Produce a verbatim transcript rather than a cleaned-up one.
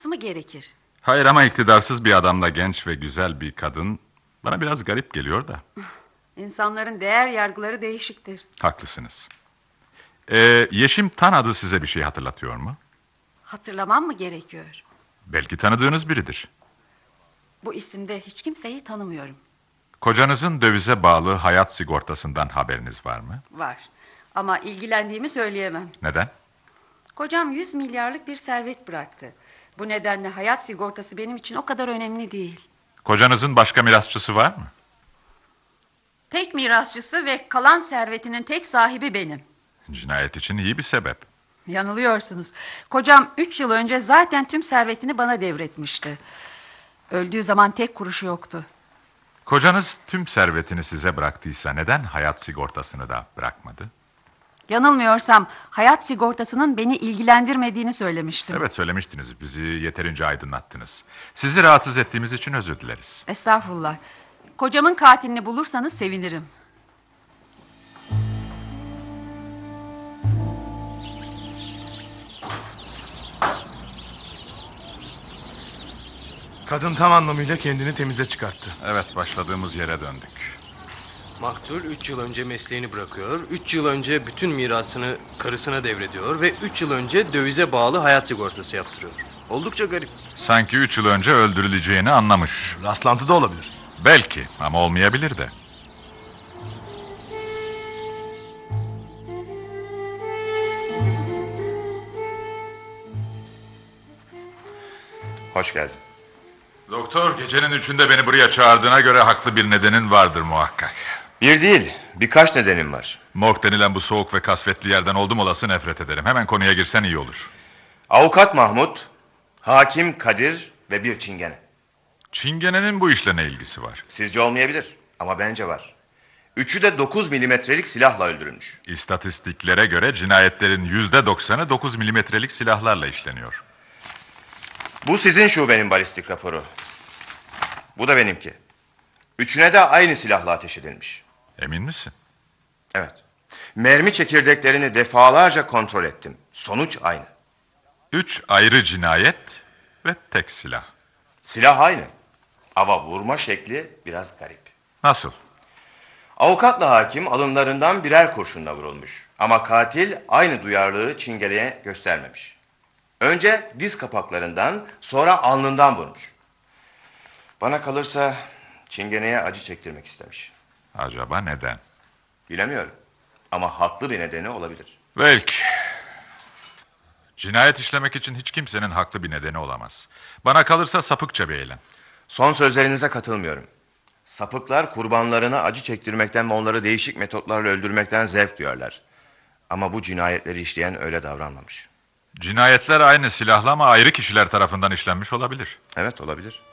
mı gerekir? Hayır, ama iktidarsız bir adamla genç ve güzel bir kadın bana biraz garip geliyor da. İnsanların değer yargıları değişiktir. Haklısınız. Ee, Yeşim Tan adı size bir şey hatırlatıyor mu? Hatırlamam mı gerekiyor? Belki tanıdığınız biridir. Bu isimde hiç kimseyi tanımıyorum. Kocanızın dövize bağlı hayat sigortasından haberiniz var mı? Var. Ama ilgilendiğimi söyleyemem. Neden? Kocam yüz milyarlık bir servet bıraktı. Bu nedenle hayat sigortası benim için o kadar önemli değil. Kocanızın başka mirasçısı var mı? Tek mirasçısı ve kalan servetinin tek sahibi benim. Cinayet için iyi bir sebep. Yanılıyorsunuz. Kocam üç yıl önce zaten tüm servetini bana devretmişti. Öldüğü zaman tek kuruşu yoktu. Kocanız tüm servetini size bıraktıysa neden hayat sigortasını da bırakmadı? Yanılmıyorsam hayat sigortasının beni ilgilendirmediğini söylemiştim. Evet, söylemiştiniz. Bizi yeterince aydınlattınız. Sizi rahatsız ettiğimiz için özür dileriz. Estağfurullah. Kocamın katilini bulursanız sevinirim. Kadın tam anlamıyla kendini temize çıkarttı. Evet, başladığımız yere döndük. Maktul üç yıl önce mesleğini bırakıyor, üç yıl önce bütün mirasını karısına devrediyor ve üç yıl önce dövize bağlı hayat sigortası yaptırıyor. Oldukça garip. Sanki üç yıl önce öldürüleceğini anlamış. Rastlantı da olabilir. Belki, ama olmayabilir de. Hoş geldin. Doktor, gecenin üçünde beni buraya çağırdığına göre haklı bir nedenin vardır muhakkak. Bir değil, birkaç nedenim var. Morg denilen bu soğuk ve kasvetli yerden oldum olası nefret ederim. Hemen konuya girsen iyi olur. Avukat Mahmut, hakim Kadir ve bir çingene. Çingene'nin bu işle ne ilgisi var? Sizce olmayabilir ama bence var. Üçü de dokuz milimetrelik silahla öldürülmüş. İstatistiklere göre cinayetlerin yüzde doksanı dokuz milimetrelik silahlarla işleniyor. Bu sizin şubenin balistik raporu. Bu da benimki. Üçüne de aynı silahla ateş edilmiş. Emin misin? Evet. Mermi çekirdeklerini defalarca kontrol ettim. Sonuç aynı. Üç ayrı cinayet ve tek silah. Silah aynı. Ama vurma şekli biraz garip. Nasıl? Avukatla hakim alınlarından birer kurşunla vurulmuş. Ama katil aynı duyarlılığı çingeneye göstermemiş. Önce diz kapaklarından, sonra alnından vurmuş. Bana kalırsa çingeneye acı çektirmek istemiş. Acaba neden? Bilemiyorum. Ama haklı bir nedeni olabilir. Belki. Cinayet işlemek için hiç kimsenin haklı bir nedeni olamaz. Bana kalırsa sapıkça bir eylem. Son sözlerinize katılmıyorum. Sapıklar kurbanlarına acı çektirmekten ve onları değişik metotlarla öldürmekten zevk duyarlar. Ama bu cinayetleri işleyen öyle davranmamış. Cinayetler aynı silahla ama ayrı kişiler tarafından işlenmiş olabilir. Evet, olabilir.